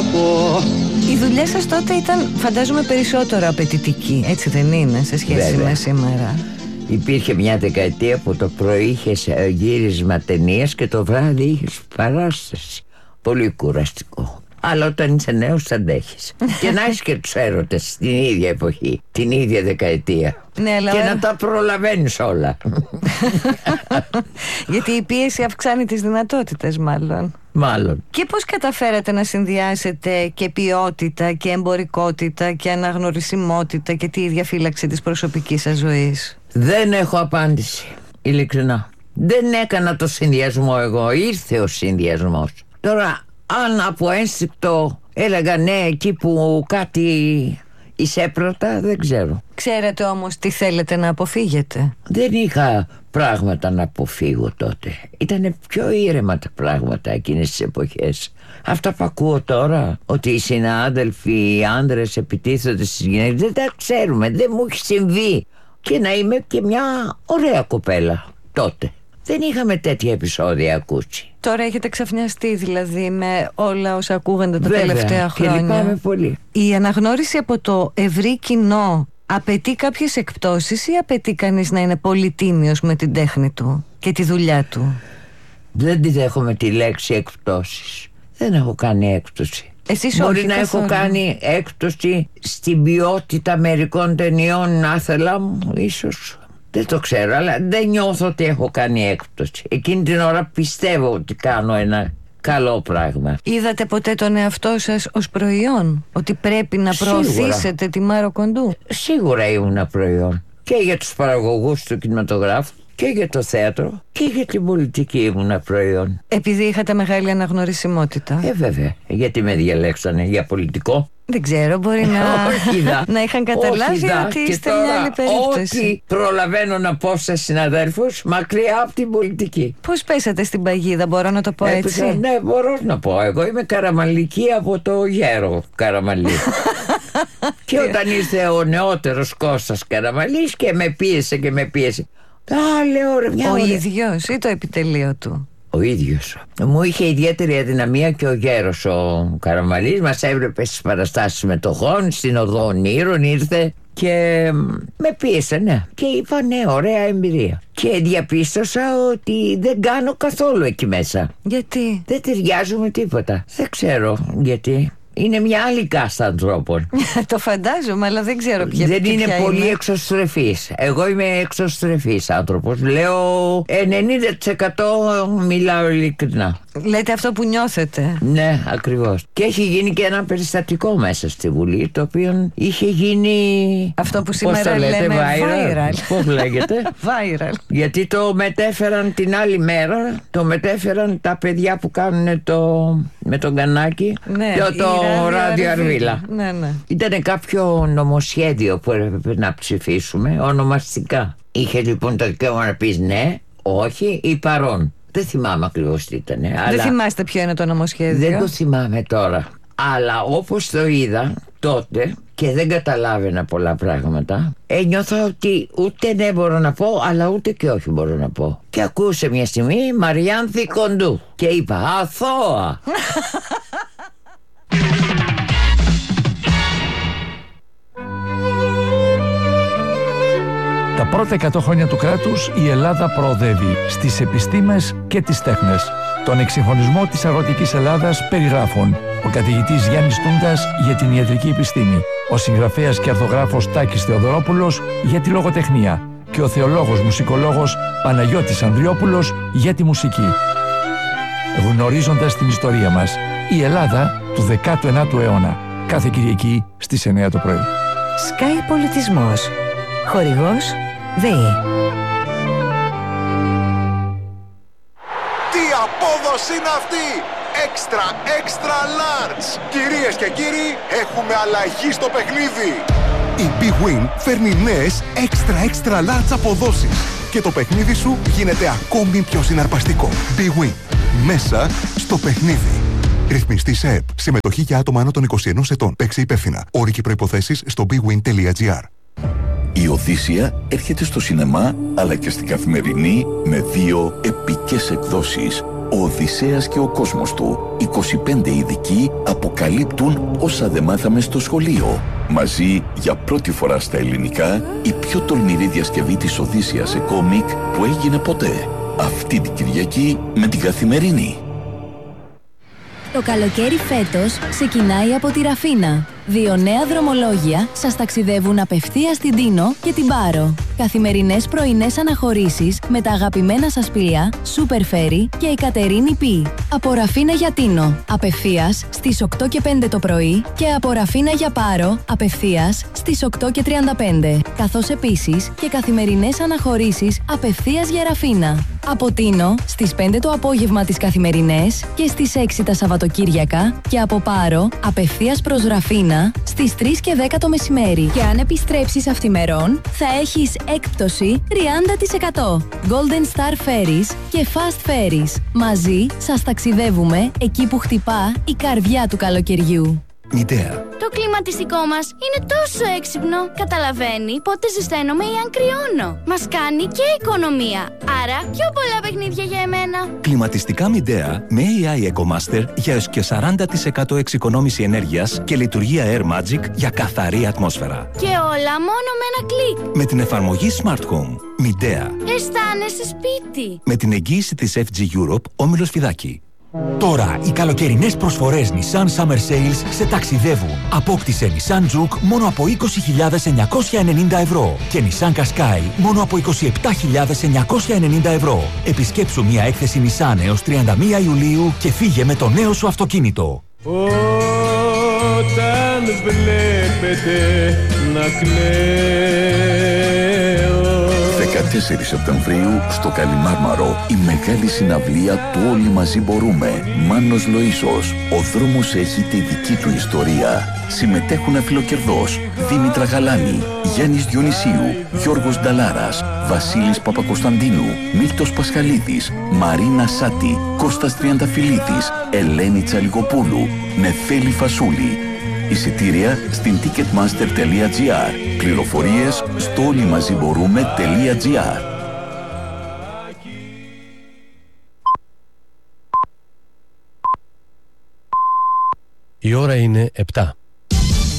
αγαπώ. Η δουλειά σας τότε ήταν, φαντάζομαι, περισσότερο απαιτητική, έτσι δεν είναι, σε σχέση με σήμερα? Υπήρχε μια δεκαετία που το πρωί είχες γύρισμα ταινίας και το βράδυ είχες παράσταση. Πολύ κουραστικό. Αλλά όταν είσαι νέος αντέχεις. Και να έχεις και τους έρωτες την ίδια εποχή, την ίδια δεκαετία. Ναι, αλλά... Και να τα προλαβαίνεις όλα. Γιατί η πίεση αυξάνει τις δυνατότητες, μάλλον. Μάλλον. Και πώς καταφέρατε να συνδυάσετε και ποιότητα και εμπορικότητα και αναγνωρισιμότητα και τη ίδια φύλαξη της προσωπικής σας ζωής? Δεν έχω απάντηση, ειλικρινά. Δεν έκανα το συνδυασμό εγώ, ήρθε ο συνδυασμός. Τώρα, αν από ένστικτο έλεγα ναι εκεί που κάτι εισέπρωτα, δεν ξέρω. Ξέρετε όμως τι θέλετε να αποφύγετε? Δεν είχα πράγματα να αποφύγω τότε. Ήτανε πιο ήρεμα τα πράγματα εκείνες τις εποχές. Αυτά που ακούω τώρα, ότι οι συνάδελφοι, οι άντρες επιτίθονται στις γυναίκες, δεν τα ξέρουμε, δεν μου έχει συμβεί. Και να είμαι και μια ωραία κοπέλα τότε. Δεν είχαμε τέτοια επεισόδια ακούσει. Τώρα έχετε ξαφνιαστεί δηλαδή με όλα όσα ακούγονται τα τελευταία χρόνια. Και λυπάμαι πολύ. Η αναγνώριση από το ευρύ κοινό απαιτεί κάποιες εκπτώσεις ή απαιτεί κανείς να είναι πολύ τίμιος με την τέχνη του και τη δουλειά του? Δεν τη δέχομαι τη λέξη εκπτώσεις. Δεν έχω κάνει έκπτωση. Εσείς μπορεί όχι, να καθόλου. έχω κάνει έκπτωση στην ποιότητα μερικών ταινιών, άθελα μου, ίσως. Δεν το ξέρω, αλλά δεν νιώθω ότι έχω κάνει έκπτωση. Εκείνη την ώρα πιστεύω ότι κάνω ένα καλό πράγμα. Είδατε ποτέ τον εαυτό σας ως προϊόν? Ότι πρέπει να προωθήσετε τη Μάρο Κοντού? Σίγουρα ήμουν προϊόν. Και για τους παραγωγούς του κινηματογράφου και για το θέατρο και για την πολιτική ήμουν προϊόν. Επειδή είχατε μεγάλη αναγνωρισιμότητα? Βέβαια. Γιατί με διαλέξανε για πολιτικό? Δεν ξέρω, μπορεί να είχαν καταλάβει ότι είστε μια άλλη περίπτωση. Ό,τι προλαβαίνω να πω σε συναδέλφους, μακριά από την πολιτική. Πώς πέσατε στην παγίδα, μπορώ να το πω έτσι? Ναι, μπορώ να πω. Εγώ είμαι καραμαλική από το γέρο Καραμαλή. Και όταν ήρθε ο νεότερος Κώστας Καραμαλής και με πίεσε. Λέω ρε μια Ο ίδιος ή το επιτελείο του? Ο ίδιος. Μου είχε ιδιαίτερη αδυναμία και ο γέρος ο Καραμαλής. Μας έβλεπε στις παραστάσεις μετοχών, στην Οδό Ονείρων ήρθε και με πίεσε, ναι. Και είπα ναι, ωραία εμπειρία. Και διαπίστωσα ότι δεν κάνω καθόλου εκεί μέσα. Γιατί? Δεν ταιριάζουμε τίποτα. Δεν ξέρω γιατί. Είναι μια άλλη κάστα ανθρώπων. Το φαντάζομαι, αλλά δεν ξέρω ποια. Δεν είναι πολύ εξωστρεφής. Εγώ είμαι εξωστρεφής άνθρωπος. Λέω 90% μιλάω ειλικρινά. Λέτε αυτό που νιώθετε. Ναι, ακριβώς. Και έχει γίνει και ένα περιστατικό μέσα στη Βουλή, το οποίο είχε γίνει... Αυτό που σήμερα λέμε viral. Πώς λέγεται? Viral. Γιατί το μετέφεραν την άλλη μέρα. Το μετέφεραν τα παιδιά που κάνουν με τον Κανάκη. Ναι, το Ράδιο Αρβίλα. Ναι. Ήτανε κάποιο νομοσχέδιο που έπρεπε να ψηφίσουμε ονομαστικά. Είχε λοιπόν το δικαίωμα να πεις ναι, όχι ή παρόν. Δεν θυμάμαι ακριβώς τι ήταν. Δεν θυμάστε ποιο είναι το νομοσχέδιο? Δεν το θυμάμαι τώρα. Αλλά όπως το είδα τότε και δεν καταλάβαινα πολλά πράγματα, ένιωθα ότι ούτε ναι μπορώ να πω, αλλά ούτε και όχι μπορώ να πω. Και ακούσε μια στιγμή Μαριάνθη Κοντού και είπα αθώα. Τα πρώτα 100 χρόνια του κράτους η Ελλάδα προοδεύει στις επιστήμες και τις τέχνες. Τον εξυγχρονισμό της αγροτικής Ελλάδας περιγράφουν ο καθηγητής Γιάννης Τούντας για την ιατρική επιστήμη, ο συγγραφέας και αρθογράφος Τάκης Θεοδωρόπουλος για τη λογοτεχνία και ο θεολόγος μουσικολόγος Παναγιώτης Ανδριόπουλος για τη μουσική. Γνωρίζοντας την ιστορία μας, η Ελλάδα του 19ου αιώνα. Κάθε Κυριακή στις 9 το πρωί. Sky Πολιτισμός. Χορηγός ΔΕΗ. Τι απόδοση είναι αυτή! Extra large! Κυρίες και κύριοι, έχουμε αλλαγή στο παιχνίδι! Η Big Win φέρνει νέες extra large αποδόσεις και το παιχνίδι σου γίνεται ακόμη πιο συναρπαστικό. Big Win. Μέσα στο παιχνίδι. Ρυθμιστή ΕΕΠ. Συμμετοχή για άτομα άνω των 21 ετών. Παίξε υπεύθυνα. Όροι και προϋποθέσεις στο bigwin.gr. Η Οδύσσεια έρχεται στο σινεμά αλλά και στην καθημερινή με 2 επικές εκδόσεις. Ο Οδυσσέας και ο κόσμος του. 25 ειδικοί αποκαλύπτουν όσα δεν μάθαμε στο σχολείο. Μαζί, για πρώτη φορά στα ελληνικά, η πιο τολμηρή διασκευή της Οδύσσειας σε κόμικ που έγινε ποτέ. Αυτή την Κυριακή με την Καθημερινή. Το καλοκαίρι φέτος ξεκινάει από τη Ραφίνα. 2 νέα δρομολόγια σας ταξιδεύουν απευθείας στην Τίνο και την Πάρο. Καθημερινές πρωινές αναχωρήσεις με τα αγαπημένα σας πλοία Super Ferry και η Κατερίνη Π. Από Ραφίνα για Τίνο, απευθείας στις 8 και 5 το πρωί και από Ραφίνα για Πάρο, απευθείας στις 8 και 35. Καθώς επίσης και καθημερινές αναχωρήσεις απευθείας για Ραφίνα. Από Τίνο στις 5 το απόγευμα τις καθημερινές και στις 6 τα Σαββατοκύριακα και από Πάρο απευθείας προς Ραφίνα στις 3 και 10 το μεσημέρι. Και αν επιστρέψεις αυθημερών θα έχεις έκπτωση 30%. Golden Star Ferries και Fast Ferries. Μαζί σας ταξιδεύουμε εκεί που χτυπά η καρδιά του καλοκαιριού. Midea. Το κλιματιστικό μας είναι τόσο έξυπνο. Καταλαβαίνει πότε ζεσταίνομαι ή αν κρυώνω. Μας κάνει και οικονομία. Άρα πιο πολλά παιχνίδια για εμένα. Κλιματιστικά Midea με AI EcoMaster για έως και 40% εξοικονόμηση ενέργειας και λειτουργία Air Magic για καθαρή ατμόσφαιρα. Και όλα μόνο με ένα κλικ. Με την εφαρμογή Smart Home. Midea. Αισθάνεσαι σπίτι. Με την εγγύηση της FG Europe, Όμιλος Φιδάκη. Τώρα οι καλοκαιρινές προσφορές Nissan Summer Sales σε ταξιδεύουν. Απόκτησε Nissan Juke μόνο από 20.990 ευρώ και Nissan Qashqai μόνο από 27.990 ευρώ. Επισκέψου μια έκθεση Nissan έως 31 Ιουλίου και φύγε με το νέο σου αυτοκίνητο. Όταν βλέπετε να κλαίω. 14 Σεπτεμβρίου στο Καλιμάρμαρο η μεγάλη συναυλία του Όλοι Μαζί Μπορούμε. Μάνος Λοΐσος. Ο δρόμος έχει τη δική του ιστορία. Συμμετέχουν αφιλοκερδός Δήμητρα Γαλάνη, Γιάννης Διονυσίου, Γιώργος Νταλάρας, Βασίλης Παπακοσταντίνου, Μίλτος Πασχαλίδης, Μαρίνα Σάτη, Κώστας Τριανταφυλλίδης, Ελένη Τσαλικοπούλου, Νεφέλη Φασούλη. Εισιτήρια στην ticketmaster.gr. Πληροφορίες στο όλοιμαζιμπορούμε.gr. Η ώρα είναι 7.